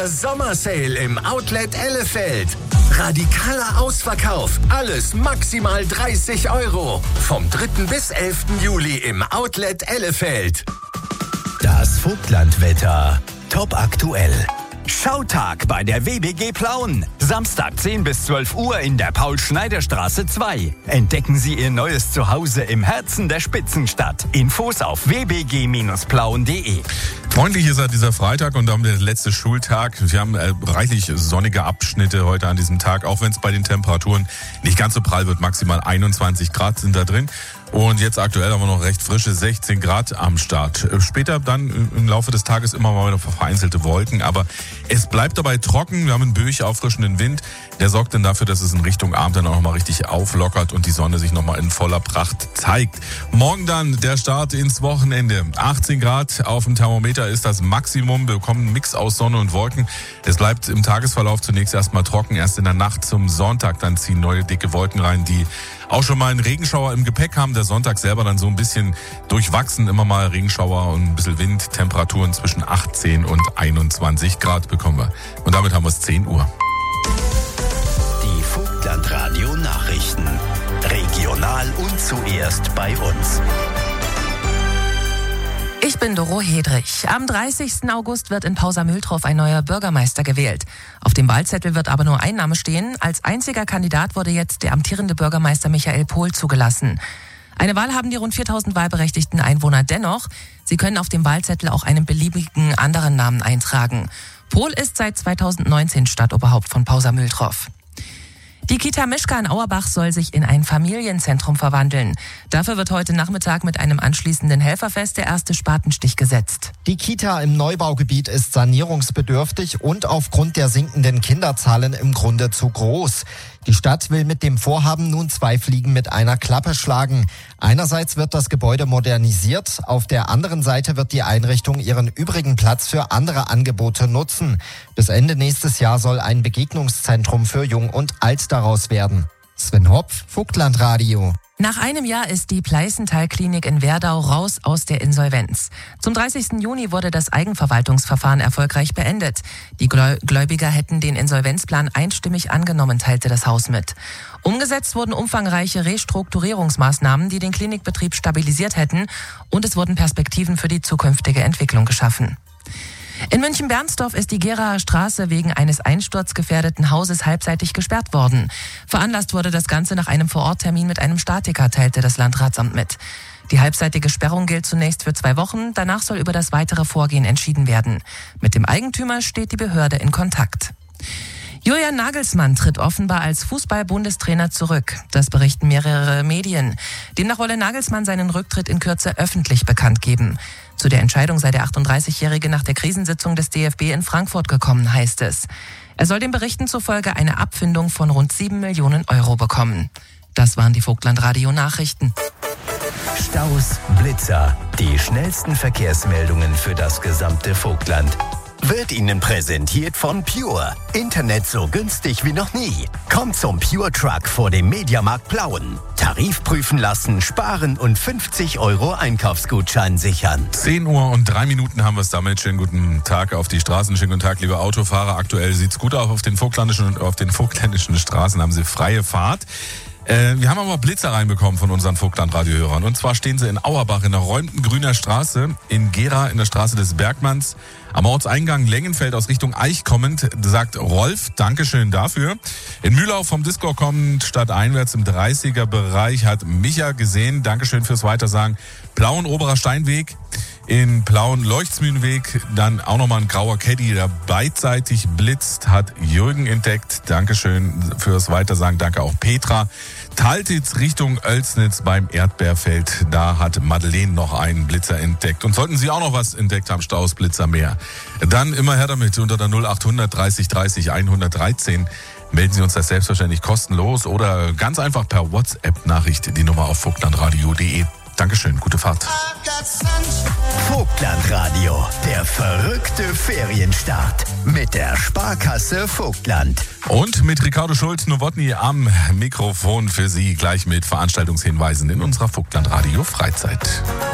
Sommersale im Outlet Elefeld. Radikaler Ausverkauf. Alles maximal 30 €. Vom 3. bis 11. Juli im Outlet Elefeld. Das Vogtlandwetter. Top aktuell. Schautag bei der WBG Plauen. Samstag 10 bis 12 Uhr in der Paul-Schneider-Straße 2. Entdecken Sie Ihr neues Zuhause im Herzen der Spitzenstadt. Infos auf wbg-plauen.de. Freundlich ist dieser Freitag und dann der letzte Schultag. Wir haben reichlich sonnige Abschnitte heute an diesem Tag, auch wenn es bei den Temperaturen nicht ganz so prall wird. Maximal 21 Grad sind da drin. Und jetzt aktuell haben wir noch recht frische 16 Grad am Start. Später dann im Laufe des Tages immer mal wieder vereinzelte Wolken, aber es bleibt dabei trocken. Wir haben einen böig auffrischenden Wind. Der sorgt dann dafür, dass es in Richtung Abend dann auch nochmal richtig auflockert und die Sonne sich nochmal in voller Pracht zeigt. Morgen dann der Start ins Wochenende. 18 Grad auf dem Thermometer ist das Maximum. Wir bekommen einen Mix aus Sonne und Wolken. Es bleibt im Tagesverlauf zunächst erstmal trocken. Erst in der Nacht zum Sonntag dann ziehen neue dicke Wolken rein, die auch schon mal einen Regenschauer im Gepäck haben. Der Sonntag selber dann so ein bisschen durchwachsen. Immer mal Regenschauer und ein bisschen Wind. Temperaturen zwischen 18 und 21 Grad bekommen wir. Und damit haben wir es 10 Uhr. Die Vogtlandradio Nachrichten. Regional und zuerst bei uns. Ich bin Doro Hedrich. Am 30. August wird in Pausamühltroff ein neuer Bürgermeister gewählt. Auf dem Wahlzettel wird aber nur ein Name stehen. Als einziger Kandidat wurde jetzt der amtierende Bürgermeister Michael Pohl zugelassen. Eine Wahl haben die rund 4000 wahlberechtigten Einwohner dennoch. Sie können auf dem Wahlzettel auch einen beliebigen anderen Namen eintragen. Pohl ist seit 2019 Stadtoberhaupt von Pausamühltroff. Die Kita Mischka in Auerbach soll sich in ein Familienzentrum verwandeln. Dafür wird heute Nachmittag mit einem anschließenden Helferfest der erste Spatenstich gesetzt. Die Kita im Neubaugebiet ist sanierungsbedürftig und aufgrund der sinkenden Kinderzahlen im Grunde zu groß. Die Stadt will mit dem Vorhaben nun 2 Fliegen mit einer Klappe schlagen. Einerseits wird das Gebäude modernisiert, auf der anderen Seite wird die Einrichtung ihren übrigen Platz für andere Angebote nutzen. Bis Ende nächstes Jahr soll ein Begegnungszentrum für Jung und Alt daraus werden. Sven Hopf, Vogtlandradio. Nach einem Jahr ist die Pleißenthal-Klinik in Werdau raus aus der Insolvenz. Zum 30. Juni wurde das Eigenverwaltungsverfahren erfolgreich beendet. Die Gläubiger hätten den Insolvenzplan einstimmig angenommen, teilte das Haus mit. Umgesetzt wurden umfangreiche Restrukturierungsmaßnahmen, die den Klinikbetrieb stabilisiert hätten, und es wurden Perspektiven für die zukünftige Entwicklung geschaffen. In München-Bernsdorf ist die Geraer Straße wegen eines einsturzgefährdeten Hauses halbseitig gesperrt worden. Veranlasst wurde das Ganze nach einem Vororttermin mit einem Statiker, teilte das Landratsamt mit. Die halbseitige Sperrung gilt zunächst für 2 Wochen, danach soll über das weitere Vorgehen entschieden werden. Mit dem Eigentümer steht die Behörde in Kontakt. Julian Nagelsmann tritt offenbar als Fußball-Bundestrainer zurück. Das berichten mehrere Medien. Demnach wolle Nagelsmann seinen Rücktritt in Kürze öffentlich bekannt geben. Zu der Entscheidung sei der 38-Jährige nach der Krisensitzung des DFB in Frankfurt gekommen, heißt es. Er soll den Berichten zufolge eine Abfindung von rund 7 Millionen € bekommen. Das waren die Vogtlandradio-Nachrichten. Staus, Blitzer, die schnellsten Verkehrsmeldungen für das gesamte Vogtland. Wird Ihnen präsentiert von Pure. Internet so günstig wie noch nie. Kommt zum Pure Truck vor dem Mediamarkt Plauen. Tarif prüfen lassen, sparen und 50 € Einkaufsgutschein sichern. 10 Uhr und 3 Minuten haben wir es damit. Schönen guten Tag auf die Straßen. Schönen guten Tag, liebe Autofahrer. Aktuell sieht's gut aus auf den vogtländischen Straßen. Haben Sie freie Fahrt. Wir haben aber Blitzer reinbekommen von unseren Vogtlandradio-Hörern. Und zwar stehen sie in Auerbach in der räumten Grüner Straße, in Gera in der Straße des Bergmanns, am Ortseingang Lengenfeld aus Richtung Eich kommend, sagt Rolf, Dankeschön dafür. In Mühlau vom Disco kommend, stadteinwärts im 30er-Bereich, hat Micha gesehen, Dankeschön fürs Weitersagen. Plauen, Oberer Steinweg, in Plauen Leuchtsmühlenweg, dann auch nochmal ein grauer Caddy, der beidseitig blitzt, hat Jürgen entdeckt. Dankeschön fürs Weitersagen, danke auch Petra. Taltitz Richtung Oelsnitz beim Erdbeerfeld, da hat Madeleine noch einen Blitzer entdeckt. Und sollten Sie auch noch was entdeckt haben, Staus, Blitzer mehr, dann immer her damit unter der 0800 30 30 113. Melden Sie uns das selbstverständlich kostenlos oder ganz einfach per WhatsApp-Nachricht die Nummer auf vogtlandradio.de. Dankeschön, gute Fahrt. Vogtlandradio, der verrückte Ferienstart mit der Sparkasse Vogtland. Und mit Ricardo Schulz-Nowotny am Mikrofon für Sie, gleich mit Veranstaltungshinweisen in unserer Vogtlandradio Freizeit.